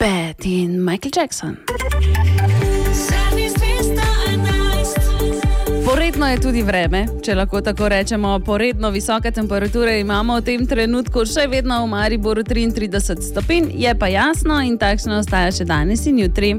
Bad in Michael Jackson. Poredno je tudi vreme, če lahko tako rečemo. Poredno visoke temperature imamo v tem trenutku še vedno v Mariboru 33 stopinj, je pa jasno in takšno ostaja še danes in jutri.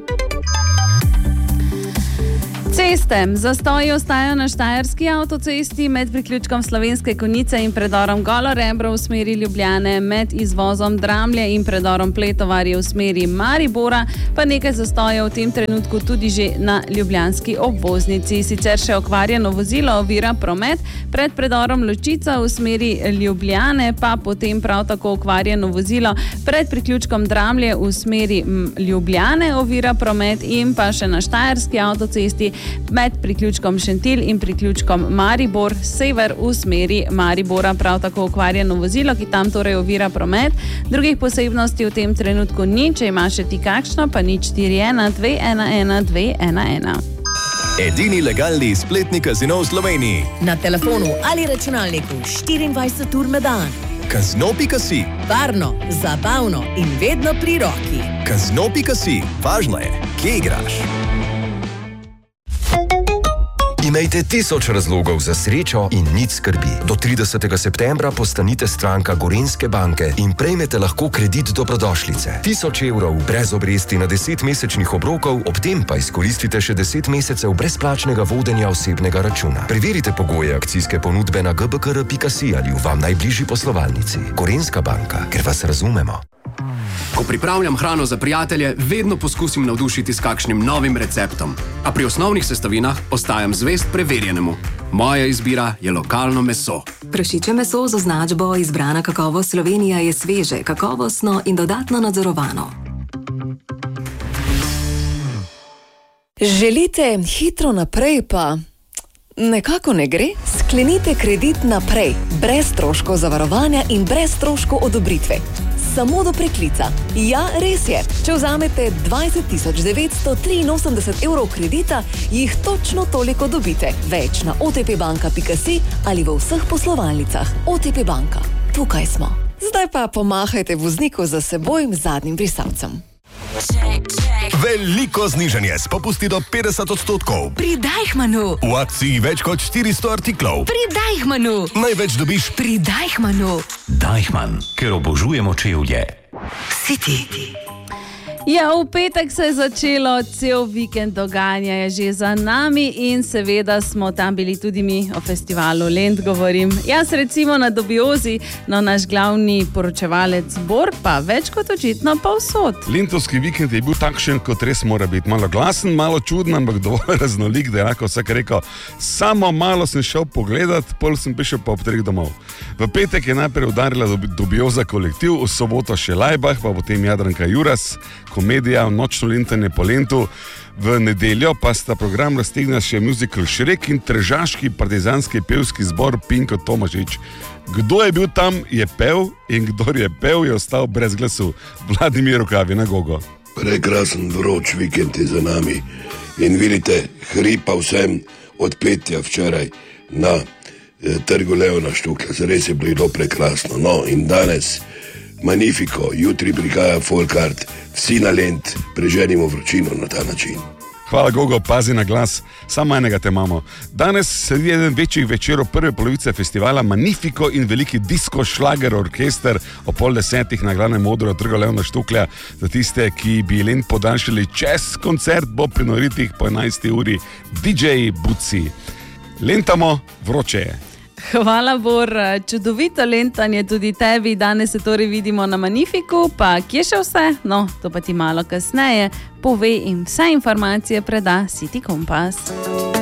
Ceste. Zastoji ostajajo na Štajerski avtocesti med priključkom Slovenske Konjice in predorom Golo Rebro v smeri Ljubljane, med izvozom Dramlje in predorom Pletovarje v smeri Maribora, pa nekaj zastojev v tem trenutku tudi že na ljubljanski obvoznici. Sicer še okvarjeno vozilo ovira promet pred predorom Ločica v smeri Ljubljane, pa potem prav tako okvarjeno vozilo pred priključkom Dramlje v smeri Ljubljane ovira promet in pa še na Štajerski avtocesti med priključkom Šentilj in priključkom Maribor sever v smeri Maribora, prav tako okvarjeno vozilo, ki tam torej ovira promet. Drugih posebnosti v tem trenutku ni, če ima še ti kakšno, pa 041 211 211. Edini legalni spletni kazino v Sloveniji. Na telefonu ali računalniku 24 ur na dan. Kazino.si. Varno, zabavno in vedno pri roki. Kazino.si. Važno je, kje igraš. Imejte 1000 razlogov za srečo in nič skrbi. Do 30. septembra postanite stranka Gorenjske banke in prejmete lahko kredit dobrodošlice. 1000 evrov brez obresti na 10-mesečnih obrokov, ob tem pa izkoristite še 10 mesecev brezplačnega vodenja osebnega računa. Preverite pogoje akcijske ponudbe na gbkr.si ali v vam najbližji poslovalnici. Gorenjska banka, ker vas razumemo. Ko pripravljam hrano za prijatelje, vedno poskusim navdušiti s kakšnim novim receptom. A pri osnovnih sestavinah ostajam zvest preverjenemu. Moja izbira je lokalno meso. Prašiče meso z označbo Izbrana kakovost Slovenija je sveže, kakovostno in dodatno nadzorovano. Želite hitro naprej, pa nekako ne gre? Sklenite kredit naprej, brez stroškov zavarovanja in brez stroškov odobritve. Samo do preklica. Ja, res je. Če vzamete 20 983 evrov kredita, jih točno toliko dobite. Več na otpbanka.si ali v vseh poslovalnicah. OTP banka. Tukaj smo. Zdaj pa pomahajte vozniku za seboj zadnjim brisalcem. Veliko znižanje s popusti do 50%. Pri Deichmannu. V akciji več kot 400 artiklov. Pri Deichmannu. Največ dobiš Pri Deichmannu. Deichmann, ker obožujemo čevlje. City. Ja, v petek se je začelo, cel vikend dogajanja je že za nami in seveda smo tam bili tudi mi, o festivalu Lent govorim. Jaz recimo na Dobiozi, no naš glavni poročevalec Bor pa več kot očitno povsod. Lentovski vikend je bil takšen, kot res mora biti. Malo glasen, malo čuden, ampak dovolj raznolik, da je lahko vsak rekel, samo malo sem šel pogledat, pol sem prišel pa ob 3 domov. V petek je najprej udarila Dobioza kolektiv, v soboto še Lajbah, pa potem Jadranka Juras, komedija, nočno lentanje po Lentu. V nedeljo pa sta program raztegnila še musical Šrek in tržaški partizanski pevski zbor Pinko Tomažič. Kdo je bil tam, je pel in kdor je pel, je ostal brez glasu. Vladimir Rukavi na gogo. Prekrasen vroč vikend je za nami in vidite, hripa vsem od petja včeraj na trgu Leona Štuklja. Zares je bilo prekrasno. No in danes Magnifico, jutri prihaja Folkart, vsi na Lent, preženimo vročino na ta način. Hvala Gogo, pazi na glas, samo enega te imamo. Danes sledi eden večjih večerov prve polovice festivala Magnifico in veliki disko šlager orkester o 9:30 na glavnem odru trga Leona Štuklja. Za tiste, ki bi Lent podaljšali čez koncert, bo pri Noritih po 11. uri DJ Buci. Lentamo, vroče je. Hvala, Bor. Čudovito lentanje tudi tebi. Danes se torej vidimo na Magnifiku, pa kje še vse? No, to pa ti malo kasneje pove in vse informacije preda City Kompas.